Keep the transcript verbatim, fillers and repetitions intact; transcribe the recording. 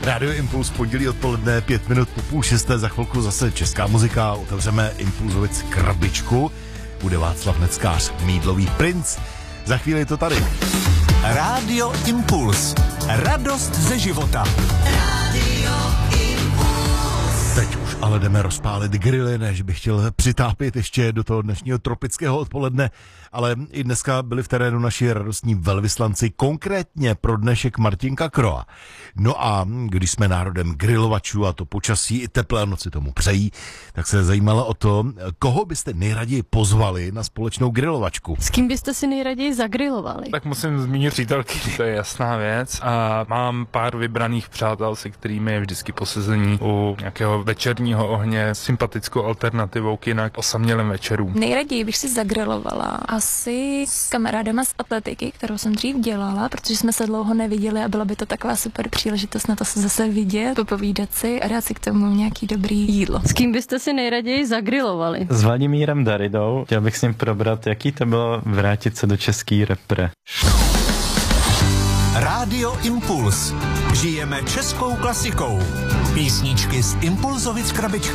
Rádio Impuls, pondělí odpoledne, pět minut po půl šesté, za chvilku zase česká muzika, otevřeme Impulzovic krabičku, bude Václav Neckář, Mýdlový princ, za chvíli je to tady. Rádio Impuls, radost ze života. Rádio Impuls. Teď už ale jdeme rozpálit grily, než bych chtěl přitápět ještě do toho dnešního tropického odpoledne, ale i dneska byli v terénu naši radostní velvyslanci, konkrétně pro dnešek Martinka Kroa. No a když jsme národem grilovačů a to počasí i teplé noci tomu přejí, tak se zajímalo o to, koho byste nejraději pozvali na společnou grilovačku. S kým byste si nejraději zagrilovali? Tak musím zmínit přítelky, to je jasná věc. A mám pár vybraných přátel, se kterými je vždycky posezení u nějakého večerního ohně, sympatickou alternativou k jinak osamělým večerům. Nejraději bych si zagrilovala asi s kamarádama z atletiky, kterou jsem dřív dělala, protože jsme se dlouho neviděli a byla by to taková super příležitost na to se zase vidět, popovídat si a dát si k tomu nějaký dobrý jídlo. S kým byste si nejraději zagrilovali? S Vladimírem Daridou. Chtěl bych s ním probrat, jaký to bylo vrátit se do český repre. Rádio Impuls. Žijeme českou klasikou. Písničky z Impulzovic krabičky.